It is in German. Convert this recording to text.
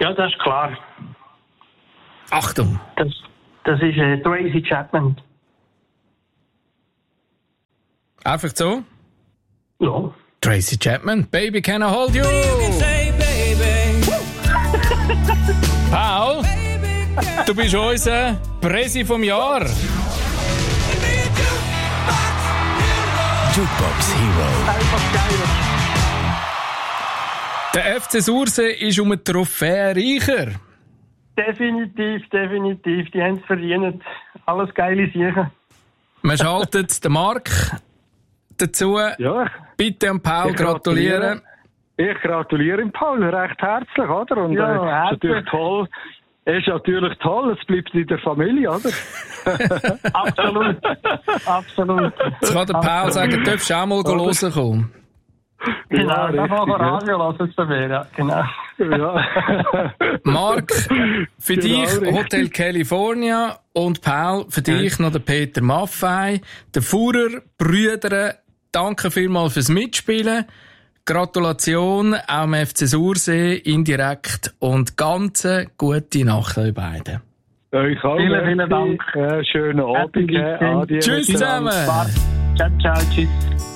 Ja, das ist klar. Achtung. Das ist Tracy Chapman. Einfach so? Ja. Tracy Chapman, Baby Can I Hold You? Paul, du bist unser Presi vom Jahr. Jukebox Hero. Einfach geil. Der FC Sursee ist um eine Trophäe reicher. Definitiv. Die haben es verdient. Alles geile Sachen. Man schaltet den Marc dazu. Ja, Bitte an Paul gratulieren. Ich gratuliere ihm, Paul, recht herzlich, oder? Und Ja, ist natürlich toll. Ist natürlich toll, es bleibt in der Familie, oder? Absolut. Jetzt kann der Paul sagen, du darfst auch mal hören kommen. Genau, Ja, das war richtig, Radio lassen es bei ja. Genau. Ja. Marc, für Genau, dich richtig. Hotel California und Paul, für dich noch der Peter Maffei, der Fuhrer, Brüder, danke vielmals fürs Mitspielen. Gratulation auch am FC Sursee indirekt und ganz gute Nacht euch beiden. Euch auch. Vielen Dank. Schönen Abend. Happy Weekend. Adieu. Tschüss zusammen. Ciao, tschüss.